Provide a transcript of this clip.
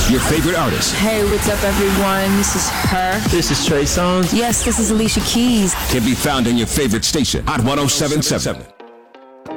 Your favorite artists. Hey, what's up, everyone? This is her. This is Trey Songz. Yes, this is Alicia Keys. Can be found on your favorite station, Hot 107.7.